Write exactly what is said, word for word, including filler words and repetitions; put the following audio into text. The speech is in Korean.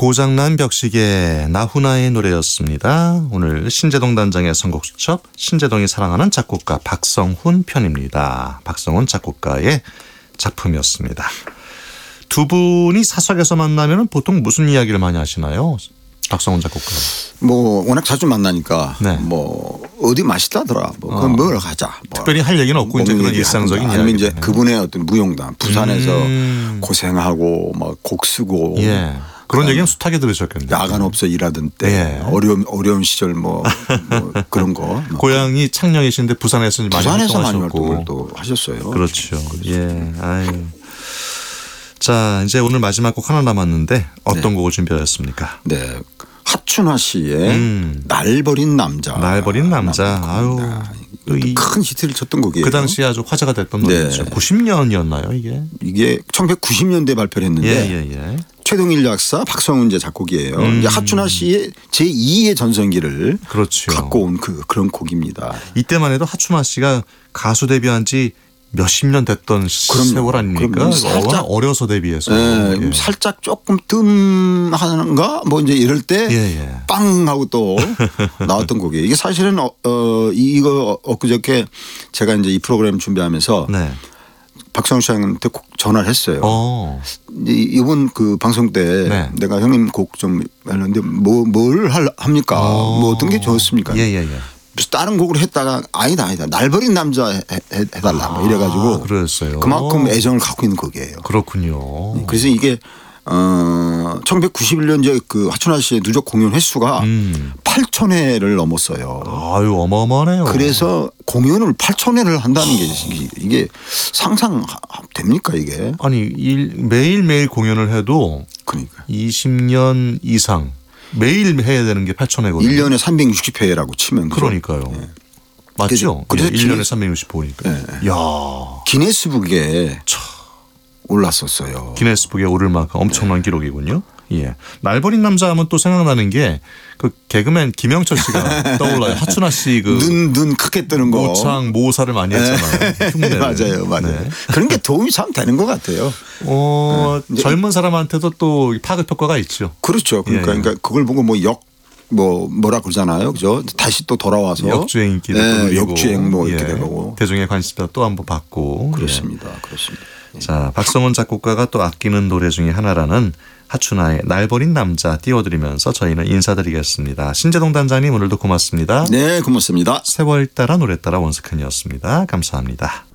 고장난 벽시계 나훈아의 노래였습니다. 오늘 신재동 단장의 선곡수첩 신재동이 사랑하는 작곡가 박성훈 편입니다. 박성훈 작곡가의 작품이었습니다. 두 분이 사석에서 만나면 보통 무슨 이야기를 많이 하시나요? 박성훈 작곡가. 뭐 워낙 자주 만나니까 네. 뭐 어디 맛있다더라. 뭐 그럼 어. 먹으러 가자. 뭐. 특별히 할 얘기는 없고 이제 그런 일상적인 이야기. 아니면 이제 그분의 어떤 무용담. 부산에서 음. 고생하고 막 곡 쓰고. 예. 그런 얘기는 숱하게 들으셨겠네요. 야간 없어 일하던 때 예. 어려운 어려운 시절 뭐, 뭐 그런 거. 고향이 창녕이신데 부산에서 많이 부산에서 많이 활동하셨고. 활동을 또 하셨어요. 그렇죠. 예. 아유. 자, 이제 오늘 마지막 곡 하나 남았는데 어떤 네. 곡을 준비하셨습니까? 네. 하춘화 씨의 음. 날 버린 남자. 날 버린 남자. 아유. 이, 큰 히트를 쳤던 곡이에요. 그 당시에 아주 화제가 됐던 네. 노래죠. 구십 년이었나요 이게? 이게 천구백구십 년대에 발표를 했는데 예예예. 예, 예. 최동일 작사 박성훈 제 작곡이에요. 음. 이제 하춘화 씨의 제이의 전성기를 그렇죠. 갖고 온 그 그런 곡입니다. 이때만 해도 하춘화 씨가 가수 데뷔한 지 몇십 년 됐던 그럼요. 세월 아닙니까? 그럼요. 살짝 어려서 데뷔해서. 네, 예. 살짝 조금 뜸하는가 뭐 이제 이럴 때 빵 예, 예. 하고 또 나왔던 곡이에요. 이게 사실은 어, 어 이거 엊그저께 제가 이제 이 프로그램 준비하면서 네. 박성훈 씨한테 꼭 전화를 했어요. 어. 이번 그 방송 때 네. 내가 형님 곡 좀 했는데 뭐 뭘 합니까? 어. 뭐 어떤 게 좋습니까? 예예예. 그래서 다른 곡을 했다가 아니다 아니다 날 버린 남자 해, 해, 해달라 뭐 이래가지고 아, 그랬어요. 그만큼 애정을 갖고 있는 곡이에요. 그렇군요. 그래서 이게 어 천구백구십일 년 이제 그 하춘화 씨의 누적 공연 횟수가 음. 팔천 회를 넘었어요. 아유 어마어마하네요. 그래서 공연을 팔천 회를 한다는 게 이게 상상 됩니까 이게? 아니 일, 매일 매일 공연을 해도 그러니까 이십 년 이상 매일 해야 되는 게 팔천 회거든요. 일 년에 삼백육십 회라고 치면 그러니까요. 네. 맞죠? 그래서 예, 일 년에 삼백육십오 니까. 네. 야 기네스북에 올랐었어요. 기네스북에 오를 만큼 엄청난 네. 기록이군요. 예. 날 버린 남자 하면 또 생각나는 게 그 개그맨 김영철 씨가 떠올라요. 하춘화 씨 그 눈 눈 크게 뜨는 거. 모창 모사를 많이 했잖아요. 네. 맞아요, 맞아요. 네. 그런 게 도움이 참 되는 것 같아요. 어, 네. 젊은 사람한테도 또 파급 효과가 있죠. 그렇죠. 그러니까, 예. 그러니까 그걸 보고 뭐 역 뭐 뭐라 그러잖아요, 그죠? 다시 또 돌아와서 역주행 인기도 네, 끌리고 역주행 뭐 이렇게 예. 되고 대중의 관심도 또 한 번 받고 그렇습니다, 예. 그렇습니다. 자, 박성훈 작곡가가 또 아끼는 노래 중에 하나라는 하춘화의 날 버린 남자 띄워드리면서 저희는 인사드리겠습니다. 신재동 단장님 오늘도 고맙습니다. 네, 고맙습니다. 세월 따라 노래 따라 원스캔이었습니다. 감사합니다.